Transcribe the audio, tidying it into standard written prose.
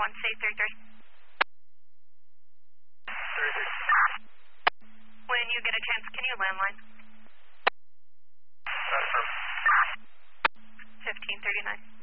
say 33. 33. When you get a chance, can you landline? 1539.